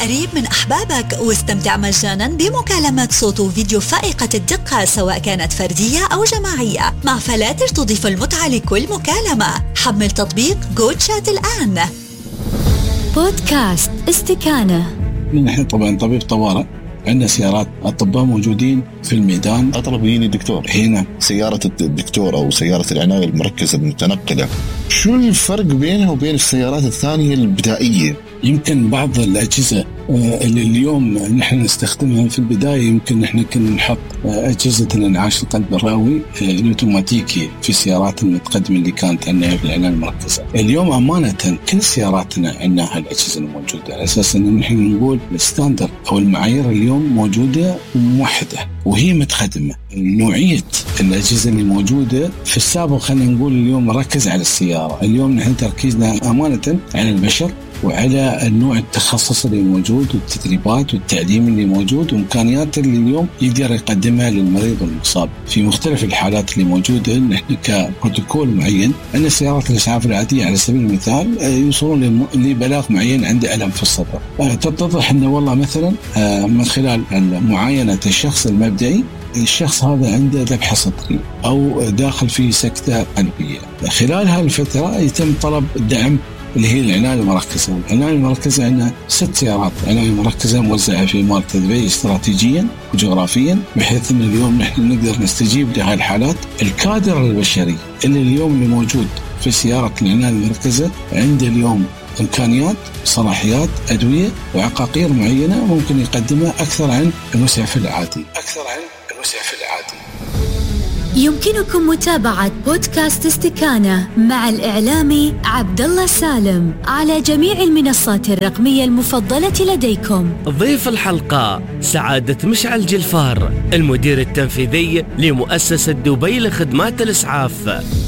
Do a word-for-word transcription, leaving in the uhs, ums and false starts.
قريب من أحبابك واستمتع مجانا بمكالمات صوت وفيديو فائقة الدقة سواء كانت فردية أو جماعية. مع فلاتر تضيف المتعة لكل مكالمة. حمل تطبيق جو تشات الآن. بودكاست استكانة. نحن طبعا طبيب طوارئ، عندنا سيارات أطباء موجودين في الميدان. أطلب يجيني دكتور هنا سيارة الدكتور أو سيارة العناية المركزة المتنقلة، شو الفرق بينها وبين السيارات الثانية البدائية؟ يمكن بعض الأجهزة اللي اليوم نحن نستخدمها في البداية، يمكن نحن كنا نحط أجهزة الانعاش القلب الرئوي الأوتوماتيكي في السيارات المتقدمة اللي كانت عندنا في العناية المركزة. اليوم أمانة كل سياراتنا عندنا هالأجهزة الموجودة، على أساس أن نحن نقول الستاندر أو المعايير اليوم موجودة موحدة وهي متخدمة. نوعية الأجهزة اللي موجودة في السابق خلينا نقول اليوم ركز على السيارة، اليوم نحن تركيزنا أمانة على البشر وعلى النوع التخصص اللي موجود والتدريبات والتعليم اللي موجود وإمكانيات اللي اليوم يقدر يقدمها للمريض المصاب في مختلف الحالات اللي موجودة. نحن كبروتوكول معين أن سيارات الإسعاف العادية على سبيل المثال يوصلون لبلاغ معين عنده ألم في الصدر، تتضح أنه والله مثلا من خلال معاينة الشخص المبدئي الشخص هذا عنده ذبحة صدرية أو داخل في سكتة قلبية. خلال هالفترة يتم طلب الدعم اللي هي العناية المركزة. العناية المركزة عندنا ست سيارات عناية مركزة موزعة في مركز دبي استراتيجيا وجغرافيا، بحيث أن اليوم نحن نقدر نستجيب لهذه الحالات. الكادر البشري اللي اليوم اللي موجود في سيارة العناية المركزة عنده اليوم إمكانيات، صلاحيات، أدوية وعقاقير معينة ممكن يقدمها أكثر عن المسعف العادي أكثر عن المسعف العادي. يمكنكم متابعة بودكاست استكانة مع الإعلامي عبد الله سالم على جميع المنصات الرقمية المفضلة لديكم. ضيف الحلقة سعادة مشعل جلفار، المدير التنفيذي لمؤسسة دبي لخدمات الإسعاف.